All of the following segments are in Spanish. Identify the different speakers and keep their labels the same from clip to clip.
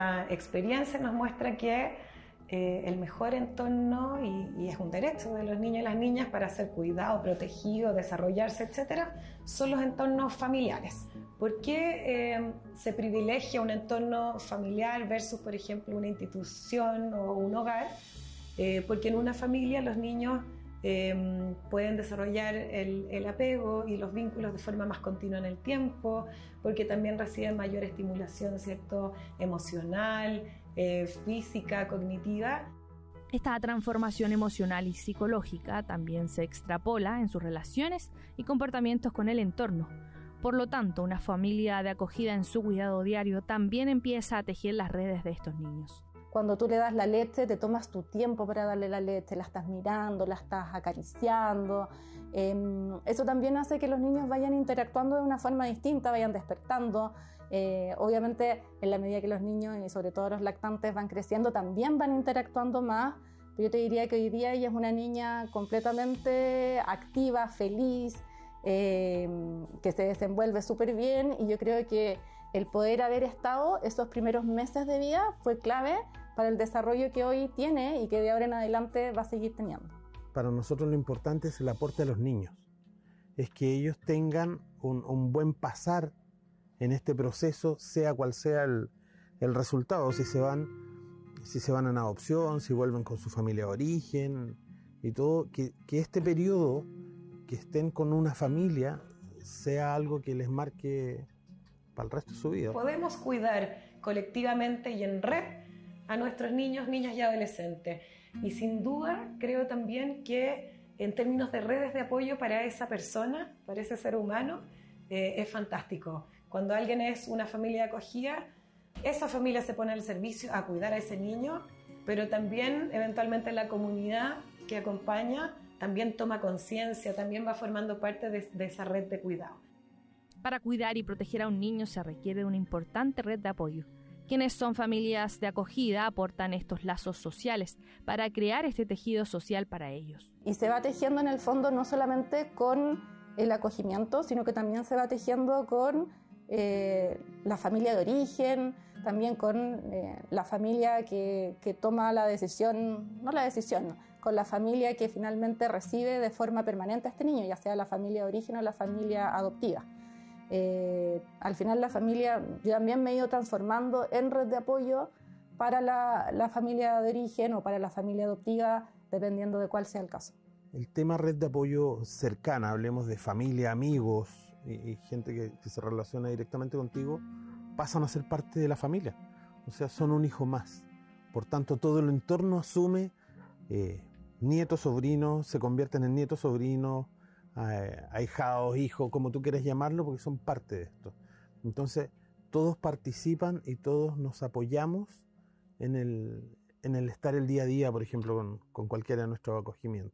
Speaker 1: La experiencia nos muestra que el mejor entorno, y es un derecho de los niños y las niñas para ser cuidados, protegidos, desarrollarse, etcétera, son los entornos familiares. ¿Por qué se privilegia un entorno familiar versus, por ejemplo, una institución o un hogar? Porque en una familia los niños pueden desarrollar el apego y los vínculos de forma más continua en el tiempo, porque también reciben mayor estimulación, ¿cierto?, emocional, física, cognitiva.
Speaker 2: Esta transformación emocional y psicológica también se extrapola en sus relaciones y comportamientos con el entorno. Por lo tanto, una familia de acogida en su cuidado diario también empieza a tejer las redes de estos niños.
Speaker 3: Cuando tú le das la leche, te tomas tu tiempo para darle la leche, la estás mirando, la estás acariciando. Eso también hace que los niños vayan interactuando de una forma distinta, vayan despertando. Obviamente, en la medida que los niños, y sobre todo los lactantes, van creciendo, también van interactuando más. Pero yo te diría que hoy día ella es una niña completamente activa, feliz, que se desenvuelve súper bien, y yo creo que el poder haber estado esos primeros meses de vida fue clave para el desarrollo que hoy tiene y que de ahora en adelante va a seguir teniendo.
Speaker 4: Para nosotros lo importante es el aporte a los niños, es que ellos tengan un buen pasar en este proceso, sea cual sea el resultado, si se van en adopción, si vuelven con su familia de origen y todo, que este periodo que estén con una familia sea algo que les marque para el resto de su vida.
Speaker 1: Podemos cuidar colectivamente y en red a nuestros niños, niñas y adolescentes. Y sin duda creo también que en términos de redes de apoyo para esa persona, para ese ser humano, es fantástico. Cuando alguien es una familia de acogida, esa familia se pone al servicio a cuidar a ese niño, pero también eventualmente la comunidad que acompaña también toma conciencia, también va formando parte de esa red de cuidado.
Speaker 2: Para cuidar y proteger a un niño se requiere de una importante red de apoyo. Quienes son familias de acogida aportan estos lazos sociales para crear este tejido social para ellos.
Speaker 3: Y se va tejiendo en el fondo no solamente con el acogimiento, sino que también se va tejiendo con la familia de origen, también con la familia que toma la decisión, con la familia que finalmente recibe de forma permanente a este niño, ya sea la familia de origen o la familia adoptiva. Al final la familia, yo también me he ido transformando en red de apoyo para la familia de origen o para la familia adoptiva, dependiendo de cuál sea el caso.
Speaker 4: El tema red de apoyo cercana, hablemos de familia, amigos y gente que se relaciona directamente contigo, pasan a ser parte de la familia, o sea, son un hijo más. Por tanto, todo el entorno asume nietos, sobrinos, se convierten en nietos, sobrinos, ahijados, hijos, como tú quieras llamarlo, porque son parte de esto. Entonces, todos participan y todos nos apoyamos en el estar el día a día, por ejemplo, con cualquiera de nuestros acogimientos.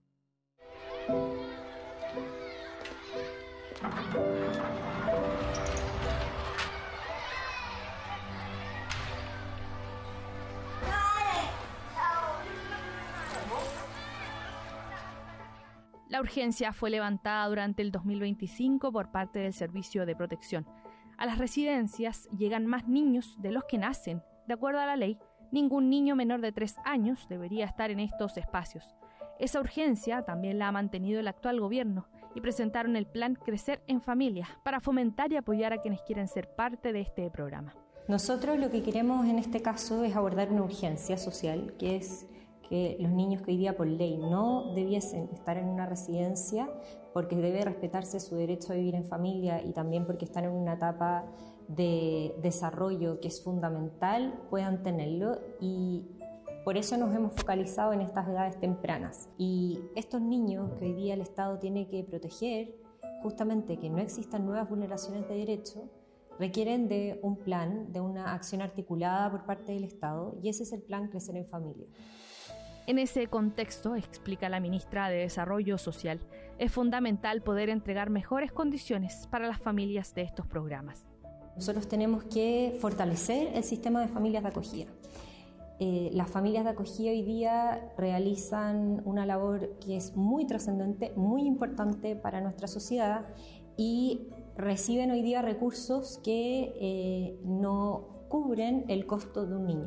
Speaker 2: La urgencia fue levantada durante el 2025 por parte del Servicio de Protección. A las residencias llegan más niños de los que nacen. De acuerdo a la ley, ningún niño menor de 3 años debería estar en estos espacios. Esa urgencia también la ha mantenido el actual gobierno y presentaron el plan Crecer en Familia para fomentar y apoyar a quienes quieren ser parte de este programa.
Speaker 5: Nosotros lo que queremos en este caso es abordar una urgencia social, que es que los niños que hoy día por ley no debiesen estar en una residencia, porque debe respetarse su derecho a vivir en familia y también porque están en una etapa de desarrollo que es fundamental, puedan tenerlo, y por eso nos hemos focalizado en estas edades tempranas. Y estos niños que hoy día el Estado tiene que proteger, justamente que no existan nuevas vulneraciones de derechos, requieren de un plan, de una acción articulada por parte del Estado, y ese es el plan Crecer en Familia.
Speaker 2: En ese contexto, explica la ministra de Desarrollo Social, es fundamental poder entregar mejores condiciones para las familias de estos programas.
Speaker 5: Nosotros tenemos que fortalecer el sistema de familias de acogida. Las familias de acogida hoy día realizan una labor que es muy trascendente, muy importante para nuestra sociedad, y reciben hoy día recursos que no cubren el costo de un niño.